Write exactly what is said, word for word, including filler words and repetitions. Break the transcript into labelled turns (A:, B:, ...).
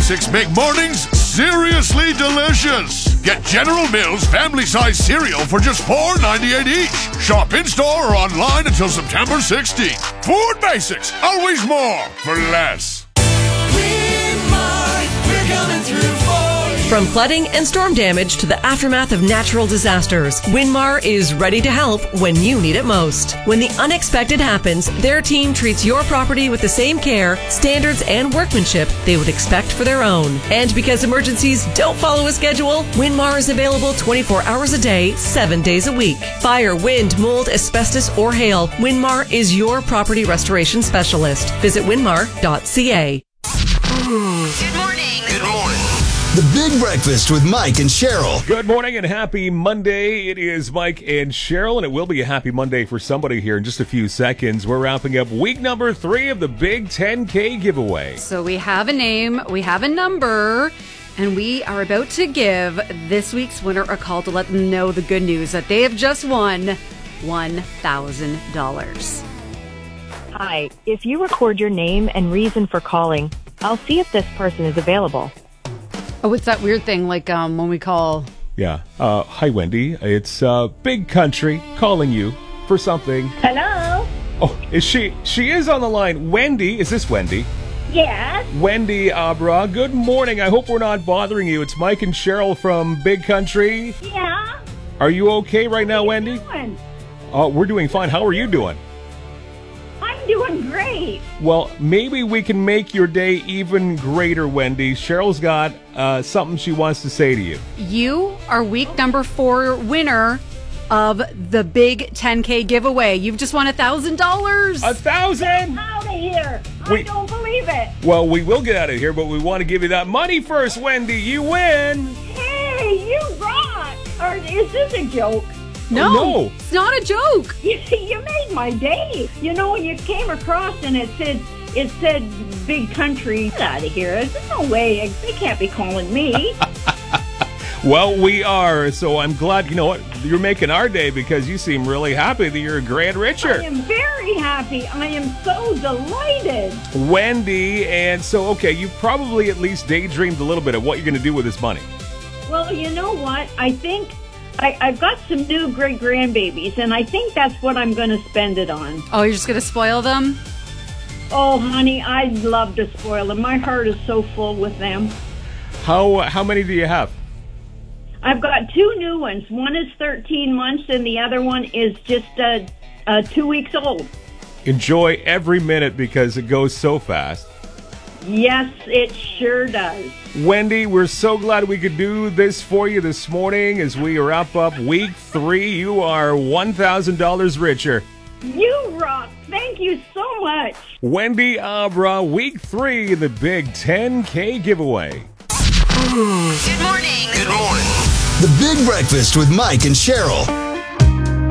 A: Basics make mornings seriously delicious. Get General Mills family-size cereal for just four ninety-eight each. Shop in-store or online until September sixteenth. Food Basics, always more for less.
B: Winmar, we're coming through for you.
C: From flooding and storm damage to the aftermath of natural disasters, Winmar is ready to help when you need it most. When the unexpected happens, their team treats your property with the same care, standards, and workmanship they would expect for their own. And because emergencies don't follow a schedule, Winmar is available twenty-four hours a day, seven days a week. Fire, wind, mold, asbestos, or hail, Winmar is your property restoration specialist. Visit winmar dot c a.
D: Good morning.
E: Good morning.
F: The Big Breakfast with Mike and Cheryl.
G: Good morning and happy Monday. It is Mike and Cheryl, and it will be a happy Monday for somebody here in just a few seconds. We're wrapping up week number three of the Big ten K giveaway.
H: So we have a name, we have a number, and we are about to give this week's winner a call to let them know the good news that they have just won one thousand dollars.
I: Hi, if you record your name and reason for calling, I'll see if this person is available.
H: Oh, it's that weird thing like um, when we call...
G: Yeah. Uh, hi, Wendy. It's uh, Big Country calling you for something.
J: Hello?
G: Oh, is she? She is on the line. Wendy, is this Wendy?
J: Yes.
G: Wendy Abra, good morning. I hope we're not bothering you. It's Mike and Cheryl from Big Country.
J: Yeah.
G: Are you okay right now,
J: What are
G: Wendy?
J: you doing?
G: Uh, we're doing fine. How are you doing?
J: I'm doing great.
G: Well, maybe we can make your day even greater, Wendy. Cheryl's got uh, something she wants to say to you.
H: You are week number four winner of the Big ten K giveaway. You've just won one thousand dollars.
G: A thousand?
J: Out of here.
G: We-
J: I don't believe it.
G: Well, we will get out of here, but we want to give you that money first, Wendy. You win.
J: Hey, you rock. Or is this a joke?
H: No,
G: no.
H: It's not a joke.
J: You, you made my day. You know, when you came across and it said, it said Big Country. Get out of here. There's no way. They can't be calling me.
G: Well, we are, so I'm glad, you know what, you're making our day because you seem really happy that you're a grand richer.
J: I am very happy. I am so delighted.
G: Wendy, and so, okay, you probably at least daydreamed a little bit of what you're going to do with this money.
J: Well, you know what? I think I, I've got some new great grandbabies, and I think that's what I'm going to spend it on.
H: Oh, you're just going to spoil them?
J: Oh, honey, I'd love to spoil them. My heart is so full with them.
G: How how many do you have?
J: I've got two new ones. One is thirteen months, and the other one is just uh, uh, two weeks old.
G: Enjoy every minute because it goes so fast.
J: Yes, it sure does.
G: Wendy, we're so glad we could do this for you this morning as we wrap up week three. You are one thousand dollars richer.
J: You rock. Thank you so much.
G: Wendy Abra, week three of the Big ten K giveaway.
D: Good morning.
E: Good morning.
F: The Big Breakfast with Mike and Cheryl.